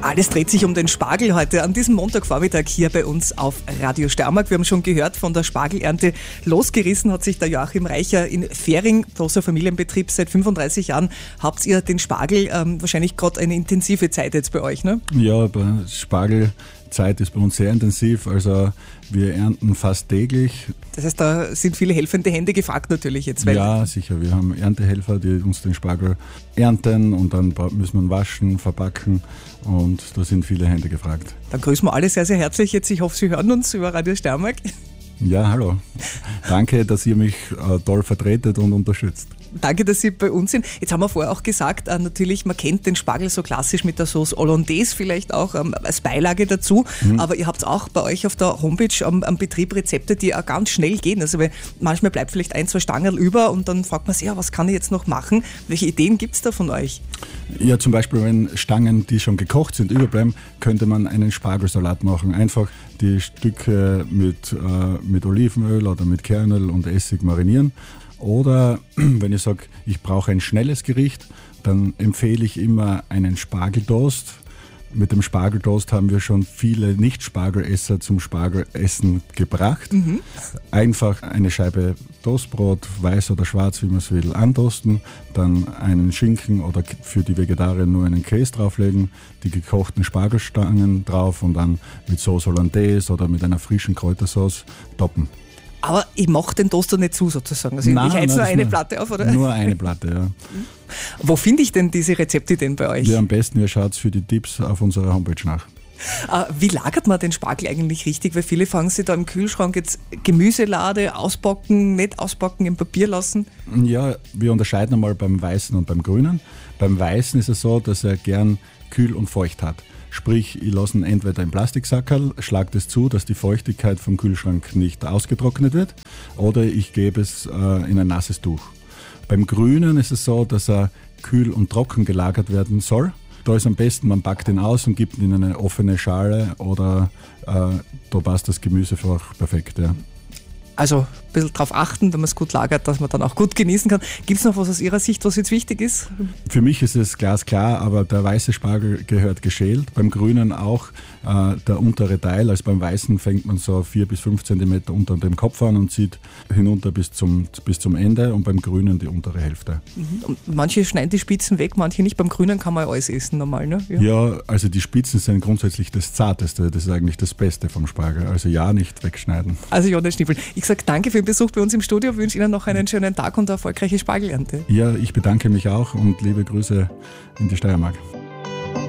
Alles dreht sich um den Spargel heute an diesem Montagvormittag hier bei uns auf Radio Steiermark. Wir haben schon gehört, von der Spargelernte losgerissen hat sich der Joachim Reicher in Fähring, großer Familienbetrieb, seit 35 Jahren. Habt ihr den Spargel wahrscheinlich gerade eine intensive Zeit jetzt bei euch, ne? Ja, Spargelzeit ist bei uns sehr intensiv, also wir ernten fast täglich. Das heißt, da sind viele helfende Hände gefragt natürlich jetzt. Ja, sicher. Wir haben Erntehelfer, die uns den Spargel ernten und dann müssen wir ihn waschen, verpacken und da sind viele Hände gefragt. Dann grüßen wir alle sehr, sehr herzlich jetzt. Ich hoffe, Sie hören uns über Radio Steiermark. Ja, hallo. Danke, dass ihr mich toll vertretet und unterstützt. Danke, dass Sie bei uns sind. Jetzt haben wir vorher auch gesagt, natürlich, man kennt den Spargel so klassisch mit der Sauce Hollandaise vielleicht auch als Beilage dazu. Aber ihr habt auch bei euch auf der Homepage am Betrieb Rezepte, die auch ganz schnell gehen. Also weil manchmal bleibt vielleicht 1, 2 Stangerl über und dann fragt man sich, ja, was kann ich jetzt noch machen? Welche Ideen gibt es da von euch? Ja, zum Beispiel, wenn Stangen, die schon gekocht sind, überbleiben, könnte man einen Spargelsalat machen. Einfach die Stücke mit Olivenöl oder mit Kernöl und Essig marinieren. Oder wenn ich sage, ich brauche ein schnelles Gericht, dann empfehle ich immer einen Spargeltoast. Mit dem Spargeltoast haben wir schon viele Nicht-Spargelesser zum Spargelessen gebracht. Einfach eine Scheibe Toastbrot, weiß oder schwarz, wie man es will, antoasten, dann einen Schinken oder für die Vegetarier nur einen Käse drauflegen, die gekochten Spargelstangen drauf und dann mit Sauce Hollandaise oder mit einer frischen Kräutersauce toppen. Aber ich mache den Toaster nicht zu sozusagen. Also ich heiz nur eine Platte auf, oder? Nur eine Platte, ja. Wo finde ich denn diese Rezeptideen bei euch? Ja, am besten, ihr schaut für die Tipps auf unserer Homepage nach. Wie lagert man den Spargel eigentlich richtig? Weil viele fangen sich da im Kühlschrank jetzt Gemüselade auspacken, nicht auspacken, im Papier lassen. Ja, wir unterscheiden einmal beim Weißen und beim Grünen. Beim Weißen ist es so, dass er gern kühl und feucht hat. Sprich, ich lasse ihn entweder im Plastiksackerl, schlage das zu, dass die Feuchtigkeit vom Kühlschrank nicht ausgetrocknet wird, oder ich gebe es in ein nasses Tuch. Beim Grünen ist es so, dass er kühl und trocken gelagert werden soll. Da ist am besten, man packt ihn aus und gibt ihn in eine offene Schale oder da passt das Gemüse perfekt. Ja. Also ein bisschen darauf achten, wenn man es gut lagert, dass man dann auch gut genießen kann. Gibt es noch was aus Ihrer Sicht, was jetzt wichtig ist? Für mich ist es glasklar, aber der weiße Spargel gehört geschält. Beim Grünen auch der untere Teil. Also beim Weißen fängt man so 4 bis 5 cm unter dem Kopf an und zieht hinunter bis zum Ende und beim Grünen die untere Hälfte. Und manche schneiden die Spitzen weg, manche nicht. Beim Grünen kann man alles essen normal, ne? Ja, also die Spitzen sind grundsätzlich das Zarteste. Das ist eigentlich das Beste vom Spargel. Also ja, nicht wegschneiden. Also Johannes Schnippel, ich sage danke für den Besuch bei uns im Studio, wünsche Ihnen noch einen schönen Tag und eine erfolgreiche Spargelernte. Ja, ich bedanke mich auch und liebe Grüße in die Steiermark.